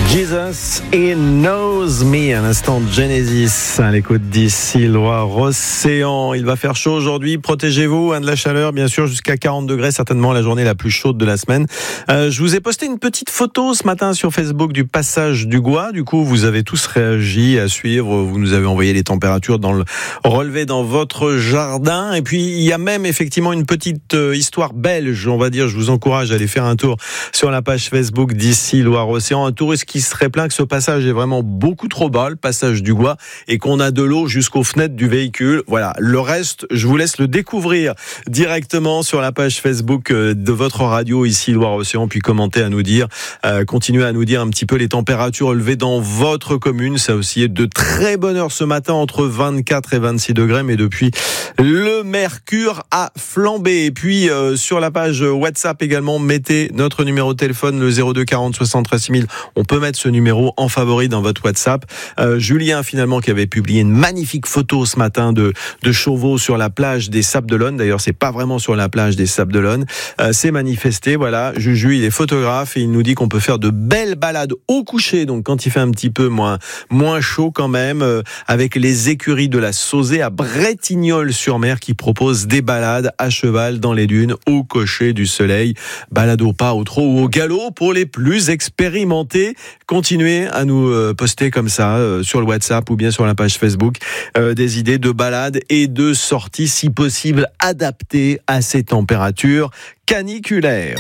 Jesus, He Knows Me, un instant de Genesis, à l'écoute d'ici Loire-Océan. Il va faire chaud aujourd'hui, protégez-vous, de la chaleur, bien sûr, jusqu'à 40 degrés, certainement la journée la plus chaude de la semaine. Je vous ai posté une petite photo ce matin sur Facebook du passage du Gois. Du coup, vous avez tous réagi à suivre, vous nous avez envoyé les températures dans le relevé dans votre jardin. Et puis, il y a même effectivement une petite histoire belge, on va dire. Je vous encourage à aller faire un tour sur la page Facebook d'ici Loire-Océan. Un touriste qui serait plaint que ce passage est vraiment beaucoup trop bas, le passage du Gois, et qu'on a de l'eau jusqu'aux fenêtres du véhicule. Voilà, le reste, je vous laisse le découvrir directement sur la page Facebook de votre radio ici Loire-Océan, puis commenter à nous dire, continuez à nous dire un petit peu les températures relevées dans votre commune. Ça a oscillé de très bonne heure ce matin entre 24 et 26 degrés, mais depuis le mercure a flambé. Et puis sur la page WhatsApp également, mettez notre numéro de téléphone, le 02 40 73 6000. On peut mettre ce numéro en favori dans votre WhatsApp. Julien, finalement, qui avait publié une magnifique photo ce matin de chevaux sur la plage des Sables d'Olonne. D'ailleurs, c'est pas vraiment sur la plage des Sables d'Olonne. C'est manifesté. Voilà. Juju, il est photographe et il nous dit qu'on peut faire de belles balades au coucher. Donc, quand il fait un petit peu moins chaud quand même, avec les écuries de la Sauzée à Bretignolles-sur-Mer qui proposent des balades à cheval dans les dunes au coucher du soleil. Balade au pas, au trot ou au galop pour les plus expérimentés. Continuez à nous poster comme ça sur le WhatsApp ou bien sur la page Facebook des idées de balades et de sorties si possible adaptées à ces températures caniculaires.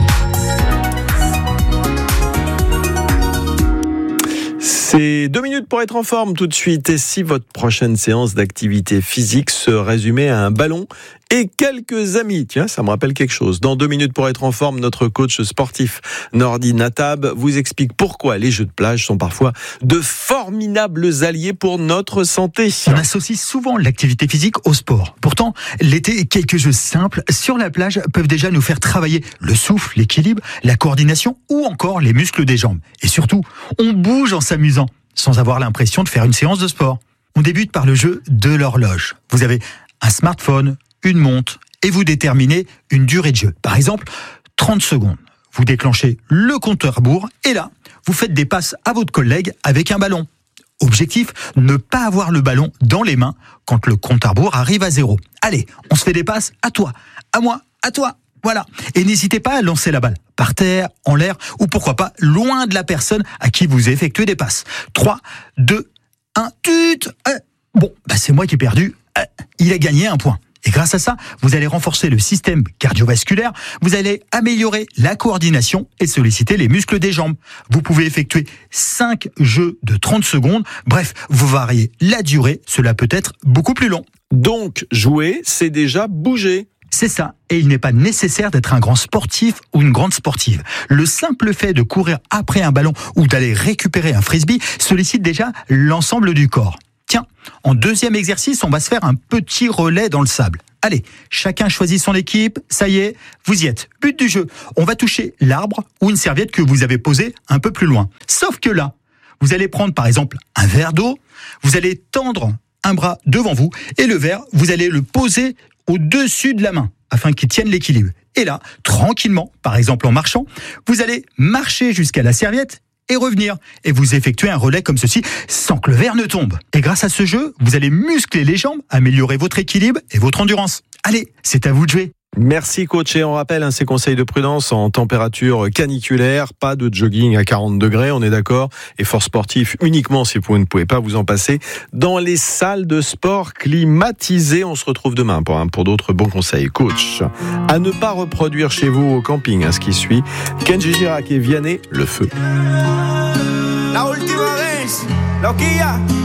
C'est 2 minutes pour être en forme tout de suite. Et si votre prochaine séance d'activité physique se résumait à un ballon et quelques amis, tiens, ça me rappelle quelque chose. Dans 2 minutes pour être en forme, notre coach sportif Nordi Natab vous explique pourquoi les jeux de plage sont parfois de formidables alliés pour notre santé. On associe souvent l'activité physique au sport. Pourtant, l'été, quelques jeux simples sur la plage peuvent déjà nous faire travailler le souffle, l'équilibre, la coordination ou encore les muscles des jambes. Et surtout, on bouge en s'amusant, sans avoir l'impression de faire une séance de sport. On débute par le jeu de l'horloge. Vous avez un smartphone, une montre, et vous déterminez une durée de jeu. Par exemple, 30 secondes. Vous déclenchez le compteur à rebours, et là, vous faites des passes à votre collègue avec un ballon. Objectif, ne pas avoir le ballon dans les mains quand le compte à rebours arrive à 0. Allez, on se fait des passes à toi, à moi, à toi. Voilà. Et n'hésitez pas à lancer la balle par terre, en l'air, ou pourquoi pas loin de la personne à qui vous effectuez des passes. 3, 2, 1, tut. Bon, c'est moi qui ai perdu. Il a gagné un point. Et grâce à ça, vous allez renforcer le système cardiovasculaire, vous allez améliorer la coordination et solliciter les muscles des jambes. Vous pouvez effectuer 5 jeux de 30 secondes. Bref, vous variez la durée, cela peut être beaucoup plus long. Donc, jouer, c'est déjà bouger. C'est ça, et il n'est pas nécessaire d'être un grand sportif ou une grande sportive. Le simple fait de courir après un ballon ou d'aller récupérer un frisbee sollicite déjà l'ensemble du corps. Tiens, en deuxième exercice, on va se faire un petit relais dans le sable. Allez, chacun choisit son équipe, ça y est, vous y êtes. But du jeu, on va toucher l'arbre ou une serviette que vous avez posée un peu plus loin. Sauf que là, vous allez prendre par exemple un verre d'eau, vous allez tendre un bras devant vous et le verre, vous allez le poser au-dessus de la main, afin qu'il tienne l'équilibre. Et là, tranquillement, par exemple en marchant, vous allez marcher jusqu'à la serviette et revenir. Et vous effectuez un relais comme ceci, sans que le verre ne tombe. Et grâce à ce jeu, vous allez muscler les jambes, améliorer votre équilibre et votre endurance. Allez, c'est à vous de jouer. Merci coach, et on rappelle ces conseils de prudence en température caniculaire, pas de jogging à 40 degrés, on est d'accord, effort sportif uniquement si vous ne pouvez pas vous en passer dans les salles de sport climatisées. On se retrouve demain pour d'autres bons conseils. Coach, à ne pas reproduire chez vous au camping, ce qui suit, Kenji Girac et Vianney, le feu. La última vez, Loquilla.